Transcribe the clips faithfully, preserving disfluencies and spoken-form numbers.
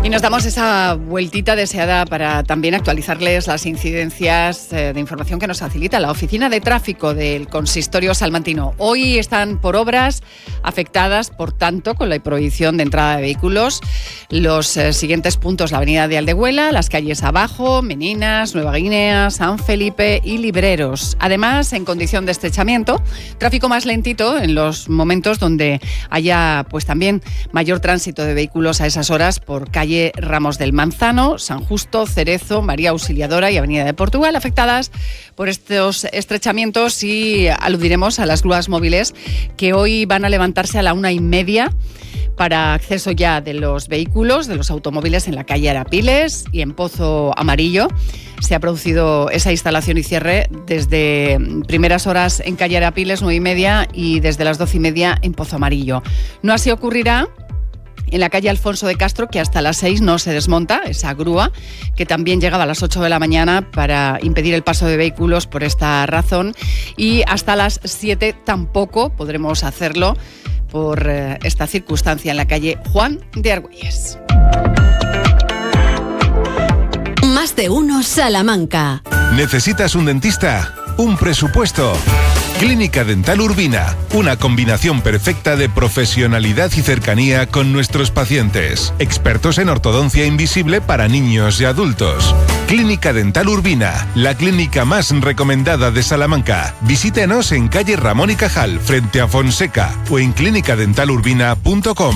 Y nos damos esa vueltita deseada para también actualizarles las incidencias eh, de información que nos facilita la Oficina de Tráfico del Consistorio Salmantino. Hoy están por obras afectadas, por tanto, con la prohibición de entrada de vehículos. Los eh, siguientes puntos: la avenida de Aldehuela, las calles Abajo, Meninas, Nueva Guinea, San Felipe y Libreros. Además, en condición de estrechamiento, tráfico más lentito en los momentos donde haya pues también mayor tránsito de vehículos a esas horas por calle Ramos del Manzano, San Justo, Cerezo, María Auxiliadora y Avenida de Portugal, afectadas por estos estrechamientos, y aludiremos a las grúas móviles que hoy van a levantarse a la una y media para acceso ya de los vehículos, de los automóviles en la calle Arapiles y en Pozo Amarillo. Se ha producido esa instalación y cierre desde primeras horas en calle Arapiles, nueve y media, y desde las doce y media en Pozo Amarillo. No así ocurrirá en la calle Alfonso de Castro, que hasta las seis no se desmonta esa grúa, que también llegaba a las ocho de la mañana para impedir el paso de vehículos por esta razón, y hasta las siete tampoco podremos hacerlo por eh, esta circunstancia en la calle Juan de Argüelles. Más de uno Salamanca. ¿Necesitas un dentista? ¿Un presupuesto? Clínica Dental Urbina, una combinación perfecta de profesionalidad y cercanía con nuestros pacientes. Expertos en ortodoncia invisible para niños y adultos. Clínica Dental Urbina, la clínica más recomendada de Salamanca. Visítenos en calle Ramón y Cajal, frente a Fonseca, o en clínica dental urbina punto com.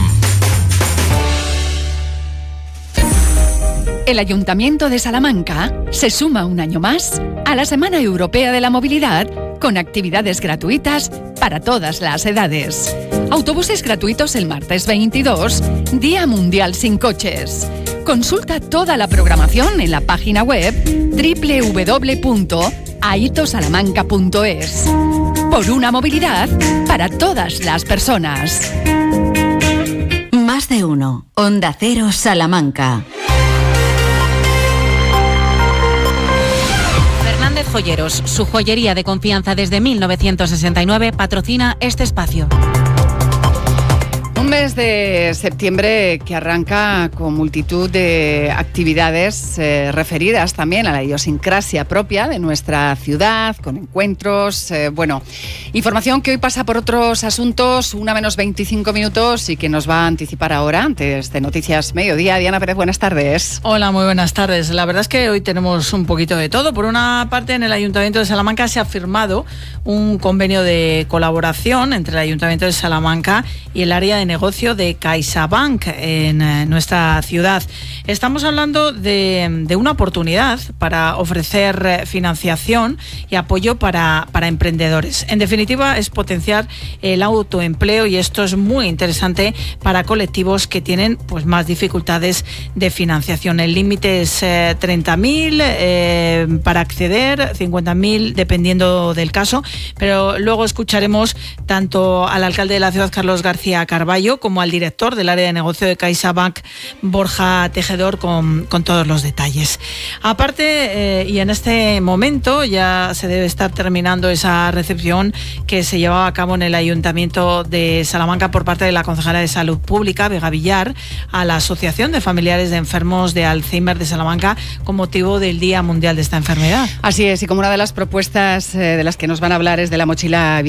El Ayuntamiento de Salamanca se suma un año más a la Semana Europea de la Movilidad, con actividades gratuitas para todas las edades. Autobuses gratuitos el martes veintidós, Día Mundial sin Coches. Consulta toda la programación en la página web doble u doble u doble u punto aitosalamanca punto es. Por una movilidad para todas las personas. Más de uno. Onda Cero Salamanca. Joyeros, su joyería de confianza desde mil novecientos sesenta y nueve, patrocina este espacio. Un mes de septiembre que arranca con multitud de actividades eh, referidas también a la idiosincrasia propia de nuestra ciudad, con encuentros, eh, bueno, información que hoy pasa por otros asuntos, una menos veinticinco minutos, y que nos va a anticipar ahora, antes de Noticias Mediodía. Diana Pérez, buenas tardes. Hola, muy buenas tardes. La verdad es que hoy tenemos un poquito de todo. Por una parte, en el Ayuntamiento de Salamanca se ha firmado un convenio de colaboración entre el Ayuntamiento de Salamanca y el área de negocio de CaixaBank en eh, nuestra ciudad. Estamos hablando de, de una oportunidad para ofrecer eh, financiación y apoyo para, para emprendedores. En definitiva, es potenciar el autoempleo, y esto es muy interesante para colectivos que tienen pues más dificultades de financiación. El límite es eh, treinta mil eh, para acceder, cincuenta mil dependiendo del caso, pero luego escucharemos tanto al alcalde de la ciudad, Carlos García Carballo, como al director del área de negocio de CaixaBank, Borja Tejedor, con, con todos los detalles. Aparte, eh, y en este momento ya se debe estar terminando esa recepción que se llevaba a cabo en el Ayuntamiento de Salamanca por parte de la concejala de Salud Pública, Vega Villar, a la Asociación de Familiares de Enfermos de Alzheimer de Salamanca, con motivo del Día Mundial de esta enfermedad. Así es, y como una de las propuestas eh, de las que nos van a hablar es de la mochila